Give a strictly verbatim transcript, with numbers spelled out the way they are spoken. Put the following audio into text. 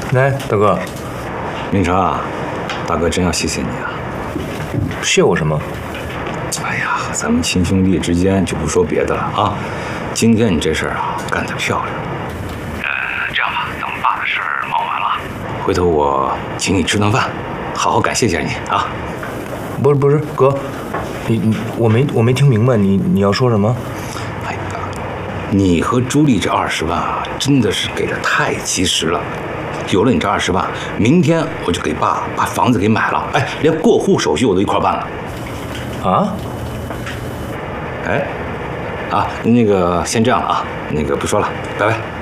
来，大哥， 明成啊，大哥真要谢谢你啊！ 谢我什么？ 哎呀，咱们亲兄弟之间就不说别的了啊，今天你这事儿啊干得漂亮。呃，这样吧，等爸的事儿忙完了，回头我请你吃顿饭，好好感谢一下你啊。 不是不是，哥，你你我没我没听明白，你你要说什么？ 哎呀，你和朱莉这二十万啊，真的是给的太及时了。有了你这二十万，明天我就给爸把房子给买了，哎，连过户手续我都一块办了。 啊？ 哎，啊，那个先这样了啊，那个不说了，拜拜。